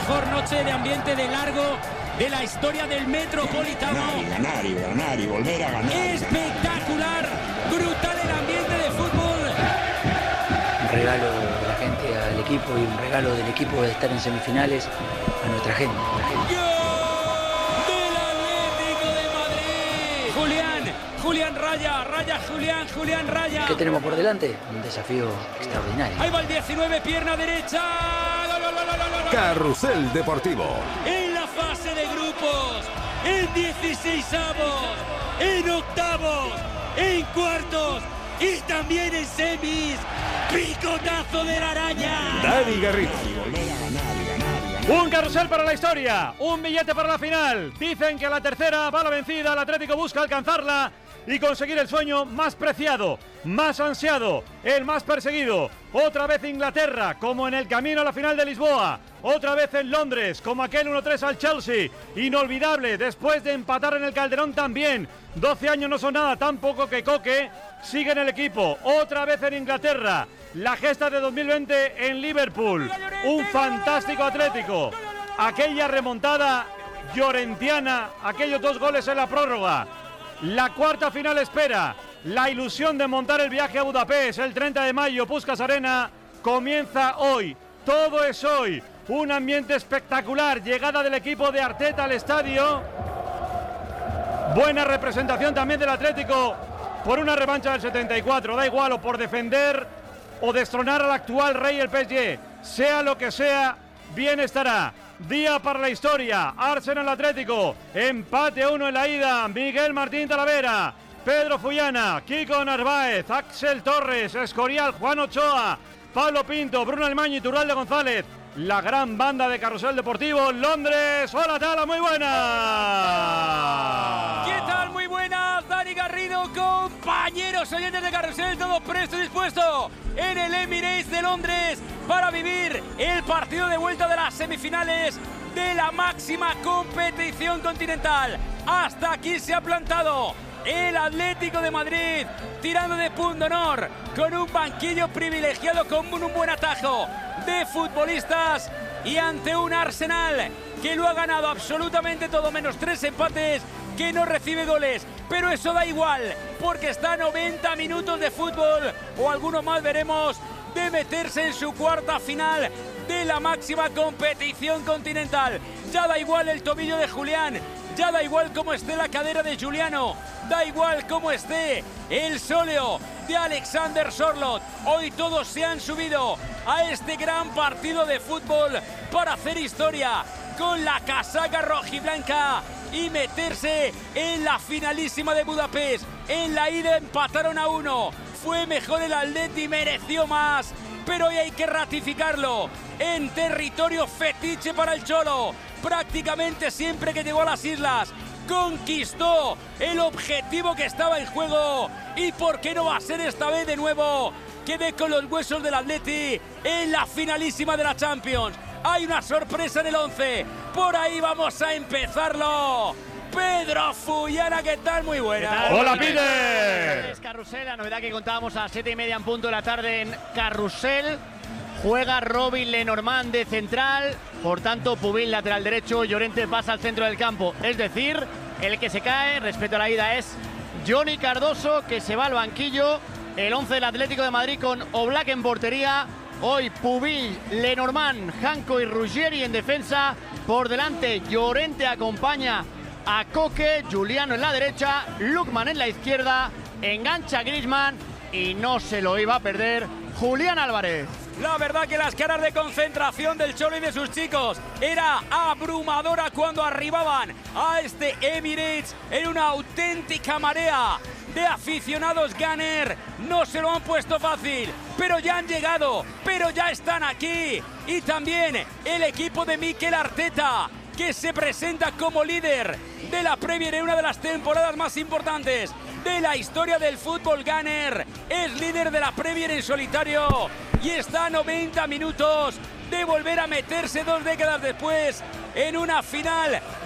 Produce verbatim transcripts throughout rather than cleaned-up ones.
mejor noche de ambiente de largo de la historia del Metropolitano. Ganar, ganar y ganar y volver a ganar. Espectacular, brutal el ambiente de fútbol. Un regalo de la gente al equipo y un regalo del equipo de estar en semifinales a nuestra gente. Julián Raya, Raya Julián, Julián Raya. ¿Qué tenemos por delante? Un desafío extraordinario. Ahí va el diecinueve, pierna derecha. Gol, gol, gol, gol, gol. Carrusel Deportivo. En la fase de grupos, en dieciseisavos, en octavos, en cuartos y también en semis. Picotazo de la araña. Dani Garrido. Un carrusel para la historia, un billete para la final. Dicen que la tercera va la vencida, el Atlético busca alcanzarla y conseguir el sueño más preciado, más ansiado, el más perseguido. Otra vez Inglaterra, como en el camino a la final de Lisboa. Otra vez en Londres, como aquel uno tres al Chelsea. Inolvidable, después de empatar en el Calderón también. doce años no son nada, tan poco que Coque sigue en el equipo. Otra vez en Inglaterra, la gesta de dos mil veinte en Liverpool. Un fantástico Atlético. Aquella remontada llorentiana, aquellos dos goles en la prórroga. La cuarta final espera. La ilusión de montar el viaje a Budapest el treinta de mayo, Puskás Arena, comienza hoy. Todo es hoy. Un ambiente espectacular. Llegada del equipo de Arteta al estadio. Buena representación también del Atlético por una revancha del setenta y cuatro. Da igual, o por defender o destronar al actual rey el P S G. Sea lo que sea, bien estará. Día para la historia. Arsenal Atlético. Empate a uno en la ida. Miguel Martín Talavera, Pedro Fullana, Kiko Narváez, Axel Torres, Escorial, Juan Ochoa, Pablo Pinto, Bruno Almaño y Turralde González. La gran banda de Carrusel Deportivo, Londres. Hola, Tala, muy buenas. ¿Qué tal? Muy buenas, Dani Garrido, compañeros oyentes de Carrusel, todo presto y dispuesto en el Emirates de Londres para vivir el partido de vuelta de las semifinales de la máxima competición continental. Hasta aquí se ha plantado el Atlético de Madrid, tirando de punto honor, con un banquillo privilegiado, con un buen atajo de futbolistas y ante un Arsenal que lo ha ganado absolutamente todo, menos tres empates, que no recibe goles, pero eso da igual, porque está a noventa minutos de fútbol, o alguno más veremos, de meterse en su cuarta final de la máxima competición continental. Ya da igual el tobillo de Julián, ya da igual cómo esté la cadera de Giuliano, da igual cómo esté el sóleo de Alexander Sorloth. Hoy todos se han subido a este gran partido de fútbol para hacer historia con la casaca rojiblanca y meterse en la finalísima de Budapest. En la ida empataron a uno. Fue mejor el Atleti, mereció más, pero hoy hay que ratificarlo en territorio fetiche para el Cholo. Prácticamente siempre que llegó a las islas conquistó el objetivo que estaba en juego, y por qué no va a ser esta vez de nuevo. Quedé con los huesos del Atleti en la finalísima de la Champions. Hay una sorpresa en el once, por ahí vamos a empezarlo. Pedro Fullana, ¿qué tal? Muy buena. Hola, Peter. Es Carrusel, la novedad que contábamos a las siete y media en punto de la tarde en Carrusel. Juega Robin Lenormand de central, por tanto Pubil lateral derecho, Llorente pasa al centro del campo. Es decir, el que se cae respecto a la ida es Johnny Cardoso, que se va al banquillo. El once del Atlético de Madrid con Oblak en portería. Hoy Pubil, Lenormand, Janko y Ruggieri en defensa. Por delante Llorente acompaña a Coque, Giuliano en la derecha, Lookman en la izquierda, engancha Griezmann y no se lo iba a perder Julián Álvarez. La verdad que las caras de concentración del Cholo y de sus chicos era abrumadora cuando arribaban a este Emirates en una auténtica marea de aficionados Gunner. No se lo han puesto fácil, pero ya han llegado, pero ya están aquí. Y también el equipo de Mikel Arteta, que se presenta como líder de la Premier en una de las temporadas más importantes de la historia del fútbol Gunner. Es líder de la Premier en solitario y está a noventa minutos de volver a meterse dos décadas después en una final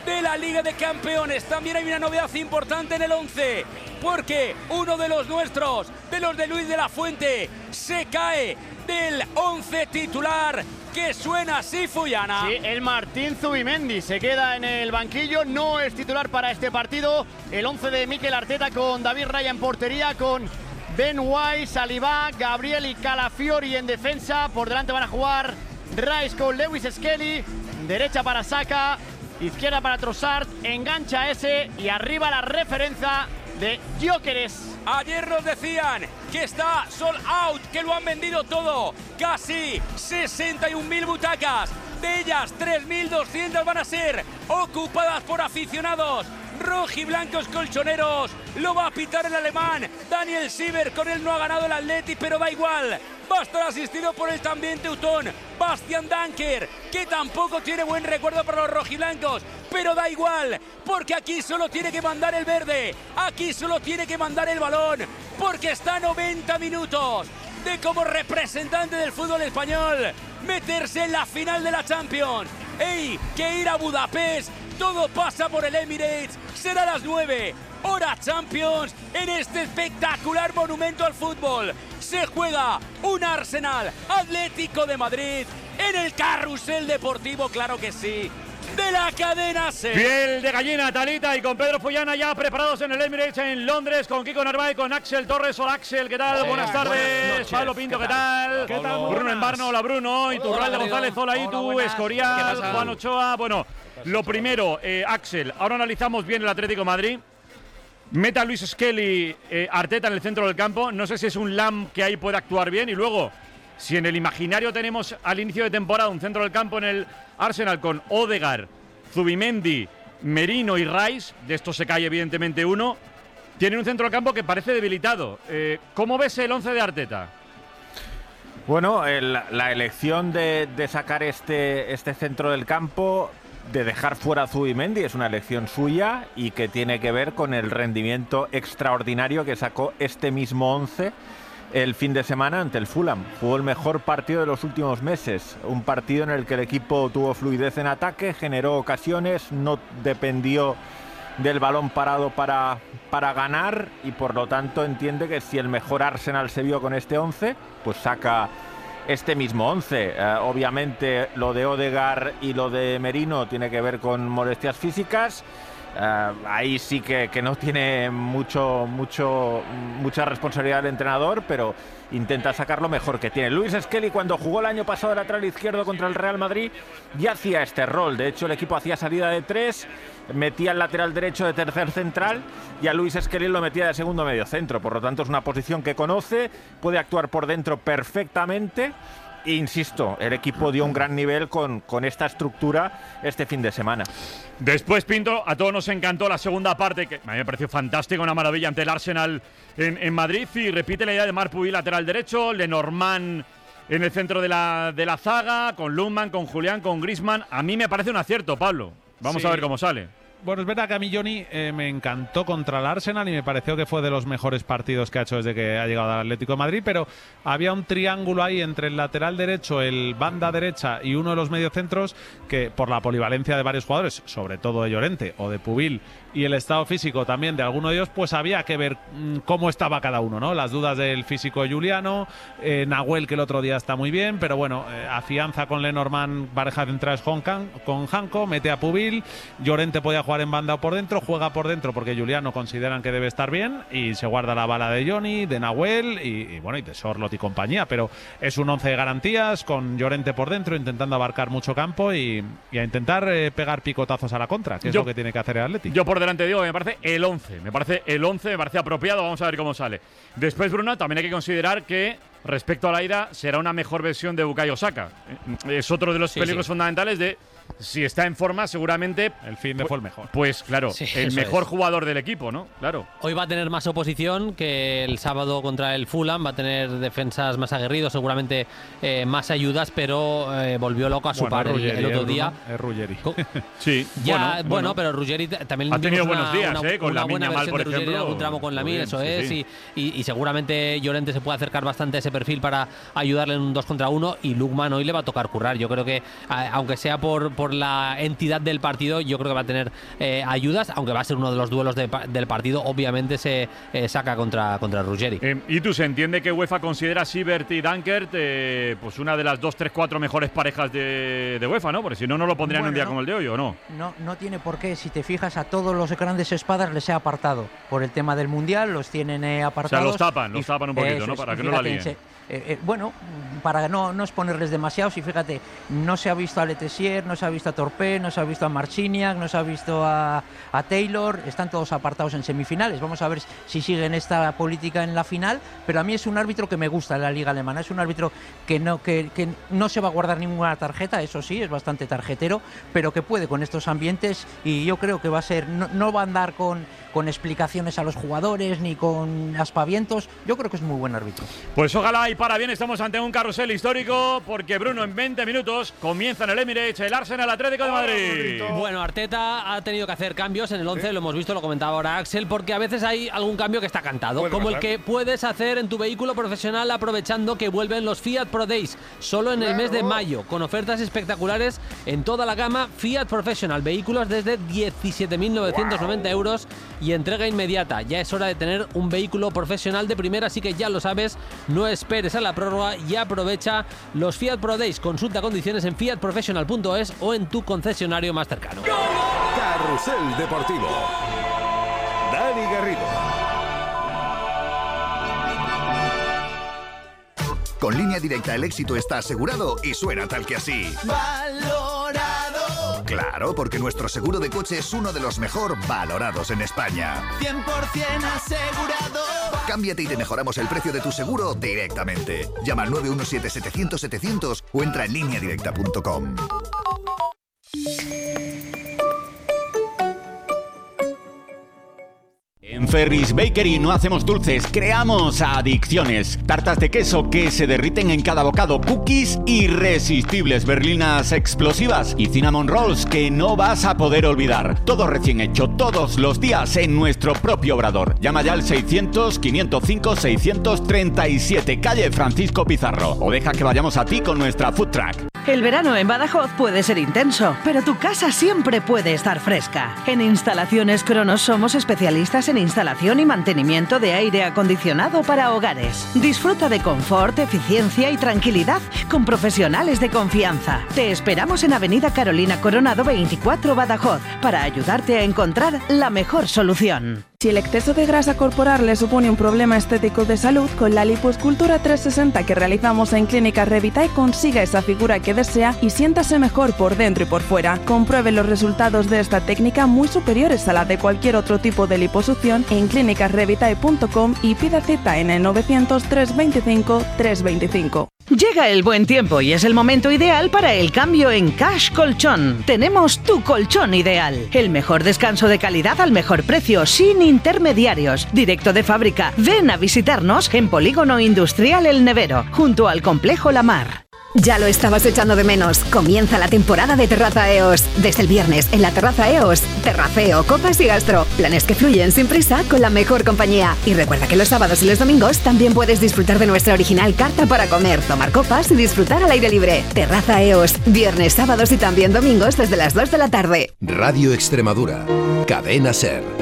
de la Liga de Campeones. También hay una novedad importante en el once, porque uno de los nuestros, de los de Luis de la Fuente, se cae del once titular, que suena así, Fuyana. Sí, el Martín Zubimendi se queda en el banquillo, no es titular para este partido. El once de Mikel Arteta con David Raya en portería, con Ben White, Saliba, Gabriel y Calafiori en defensa. Por delante van a jugar Rice con Lewis Skelly, derecha para Saka, izquierda para Trossard, engancha ese y arriba la referencia de Gyökeres. Ayer nos decían que está sold out, que lo han vendido todo. Casi sesenta y un mil butacas. De ellas, tres mil doscientas van a ser ocupadas por aficionados rojiblancos colchoneros. Lo va a pitar el alemán Daniel Siever. Con él no ha ganado el Atleti, pero da igual. Va a estar asistido por el también teutón Bastian Danker, que tampoco tiene buen recuerdo para los rojiblancos, pero da igual, porque aquí solo tiene que mandar el verde, aquí solo tiene que mandar el balón, porque está a noventa minutos de, como representante del fútbol español, meterse en la final de la Champions. ¡Ey! Que ir a Budapest, todo pasa por el Emirates. Será a las nueve, hora Champions, en este espectacular monumento al fútbol. Se juega un Arsenal Atlético de Madrid en el Carrusel Deportivo, claro que sí, de la cadena SER. Piel de gallina, Talita, y con Pedro Follana ya preparados en el Emirates en Londres, con Kiko Narváez, con Axel Torres. Hola Axel, ¿qué tal? Sí, buenas tardes. buenas noches. Pablo Pinto, ¿qué ¿qué tal? ¿Qué tal? Bruno Embarno, hola Bruno. Iturralde Hola, González, hola Hola, Itu, buenas. Escorial, ¿Qué pasa? Juan Ochoa. Bueno, lo primero, eh, Axel, ahora analizamos bien el Atlético de Madrid. Meta a Luis Skelly, eh, Arteta en el centro del campo. No sé si es un Lam que ahí puede actuar bien. Y luego, si en el imaginario tenemos al inicio de temporada un centro del campo en el Arsenal con Odegaard, Zubimendi, Merino y Rice, de estos se cae evidentemente uno, tienen un centro del campo que parece debilitado. Eh, ¿Cómo ves el once de Arteta? Bueno, el, la elección de, de sacar este, este centro del campo, de dejar fuera a Zubimendi, es una elección suya y que tiene que ver con el rendimiento extraordinario que sacó este mismo once el fin de semana ante el Fulham. Jugó el mejor partido de los últimos meses, un partido en el que el equipo tuvo fluidez en ataque, generó ocasiones, no dependió del balón parado para, para ganar, y por lo tanto entiende que si el mejor Arsenal se vio con este once, pues saca este mismo once. Eh, obviamente lo de Odegaard y lo de Merino tiene que ver con molestias físicas. Uh, ahí sí que, que no tiene mucho, mucho, mucha responsabilidad el entrenador, pero intenta sacar lo mejor que tiene. Luis Skelly, cuando jugó el año pasado de lateral izquierdo contra el Real Madrid, ya hacía este rol. De hecho, el equipo hacía salida de tres, metía el lateral derecho de tercer central y a Luis Skelly lo metía de segundo medio centro. Por lo tanto, es una posición que conoce, puede actuar por dentro perfectamente. E insisto, el equipo dio un gran nivel con, con esta estructura este fin de semana. Después, Pinto, a todos nos encantó la segunda parte, que a mí me pareció fantástica, una maravilla ante el Arsenal en, en Madrid, y repite la idea de Marc Puy lateral derecho, Lenormand en el centro de la, de la zaga, con Lundman, con Julián, con Griezmann. A mí me parece un acierto, Pablo. Vamos Sí. a ver cómo sale. Bueno, es verdad que a mí Johnny eh, me encantó contra el Arsenal y me pareció que fue de los mejores partidos que ha hecho desde que ha llegado al Atlético de Madrid, pero había un triángulo ahí entre el lateral derecho, el banda derecha y uno de los mediocentros que, por la polivalencia de varios jugadores, sobre todo de Llorente o de Pubil, y el estado físico también de alguno de ellos, pues había que ver mmm, cómo estaba cada uno, ¿no? Las dudas del físico de Juliano, eh, Nahuel, que el otro día está muy bien, pero bueno, eh, afianza con Lenormand, pareja centrales con, con Janko, mete a Pubil, Llorente podía jugar en banda o por dentro, juega por dentro porque Juliano consideran que debe estar bien y se guarda la bala de Johnny, de Nahuel y, y bueno, y de Sorloth y compañía, pero es un once de garantías con Llorente por dentro intentando abarcar mucho campo y, y a intentar eh, pegar picotazos a la contra, que es Yo- lo que tiene que hacer el Atlético. Yo por delante digo que me parece el once, me parece el once, me parece apropiado, vamos a ver cómo sale. Después, Bruno, también hay que considerar que respecto a la ida será una mejor versión de Bukayo Saka. Eh, Es otro de los Sí, peligros sí. fundamentales de, si está en forma, seguramente, El fin de fue el mejor. pues claro, Sí, el eso mejor es. jugador del equipo, ¿no? Claro. Hoy va a tener más oposición que el sábado contra el Fulham, va a tener defensas más aguerridos, seguramente eh, más ayudas, pero eh, volvió loco a su Bueno, par es el, Ruggeri, el otro eh, día. Bruno, es Ruggeri. Co- Sí, Ya, bueno, bueno, bueno. pero Ruggeri t- también Ha tenido vimos buenos días, una, ¿eh? Con una Lamine buena Yamal, versión por de Ruggeri en ejemplo. algún tramo con Muy Lamine, bien, eso sí, es, sí. Y, y- y seguramente Llorente se puede acercar bastante a ese perfil para ayudarle en un dos contra uno, y Lukman hoy le va a tocar currar. Yo creo que, a- aunque sea por, por la entidad del partido, yo creo que va a tener eh, ayudas, aunque va a ser uno de los duelos de, del partido, obviamente se eh, saca contra, contra Ruggeri. Eh, y tú, se entiende que UEFA considera a Siebert y Dankert eh, pues una de las dos, tres, cuatro mejores parejas de, de UEFA, ¿no? Porque si no, no lo pondrían bueno, un día no, como el de hoy, ¿o no? No, no tiene por qué. Si te fijas, a todos los grandes espadas les he apartado por el tema del Mundial, los tienen eh, apartados. O sea, los tapan, los tapan un poquito, ¿no? Para que no la líen. Se, eh, eh, bueno, para no, no exponerles demasiado, si fíjate, no se ha visto a Le Tessier, no se ha visto a Torpé, no se ha visto a Marciniak, no se ha visto a, a Taylor, están todos apartados en semifinales. Vamos a ver si siguen esta política en la final, pero a mí es un árbitro que me gusta en la liga alemana, es un árbitro que no, que, que no se va a guardar ninguna tarjeta, eso sí, es bastante tarjetero, pero que puede con estos ambientes, y yo creo que va a ser, no, no va a andar con, con explicaciones a los jugadores ni con aspavientos. Yo creo que es muy buen árbitro. Pues ojalá y para bien, estamos ante un carrusel histórico, porque Bruno, en veinte minutos comienza en el Emirates el Arsenal Atlético de Madrid. Bueno, Arteta ha tenido que hacer cambios en el once, ¿sí? Lo hemos visto, lo comentaba ahora Axel, porque a veces hay algún cambio que está cantado, Puede como pasar. el que puedes hacer en tu vehículo profesional aprovechando que vuelven los Fiat Pro Days, solo en el mes de mayo, con ofertas espectaculares en toda la gama Fiat Professional, vehículos desde diecisiete mil novecientos noventa euros y entrega inmediata. Ya es hora de tener un vehículo profesional de primera, así que ya lo sabes, no esperes a la prórroga y aprovecha los Fiat Pro Days. Consulta condiciones en fiat professional punto es o en tu concesionario más cercano. Carrusel Deportivo. Dani Garrido. Con Línea Directa el éxito está asegurado y suena tal que así. Valorado. Claro, porque nuestro seguro de coche es uno de los mejor valorados en España. cien por ciento asegurado. Cámbiate y te mejoramos el precio de tu seguro directamente. Llama al nueve uno siete, setecientos, setecientos o entra en línea directa punto com. En Ferris Bakery no hacemos dulces, creamos adicciones. Tartas de queso que se derriten en cada bocado, cookies irresistibles, berlinas explosivas y cinnamon rolls que no vas a poder olvidar. Todo recién hecho, todos los días en nuestro propio obrador. Llama ya al seiscientos, quinientos cinco, seiscientos treinta y siete, calle Francisco Pizarro, o deja que vayamos a ti con nuestra food truck. El verano en Badajoz puede ser intenso, pero tu casa siempre puede estar fresca. En Instalaciones Cronos somos especialistas en instalación y mantenimiento de aire acondicionado para hogares. Disfruta de confort, eficiencia y tranquilidad con profesionales de confianza. Te esperamos en Avenida Carolina Coronado veinticuatro, Badajoz, para ayudarte a encontrar la mejor solución. Si el exceso de grasa corporal le supone un problema estético de salud, con la lipoescultura trescientos sesenta que realizamos en Clínica Revitae consiga esa figura que desea y siéntase mejor por dentro y por fuera. Compruebe los resultados de esta técnica muy superiores a la de cualquier otro tipo de liposucción en clínicas revitae punto com y pida cita en el novecientos, trescientos veinticinco, trescientos veinticinco. Llega el buen tiempo y es el momento ideal para el cambio en Cash Colchón. Tenemos tu colchón ideal. El mejor descanso de calidad al mejor precio, sin intermediarios. Directo de fábrica. Ven a visitarnos en Polígono Industrial El Nevero, junto al Complejo La Mar. Ya lo estabas echando de menos. Comienza la temporada de Terraza E O S. Desde el viernes en la Terraza E O S. Terraceo, copas y gastro. Planes que fluyen sin prisa con la mejor compañía. Y recuerda que los sábados y los domingos también puedes disfrutar de nuestra original carta para comer, tomar copas y disfrutar al aire libre. Terraza E O S. Viernes, sábados y también domingos desde las dos de la tarde. Radio Extremadura. Cadena SER.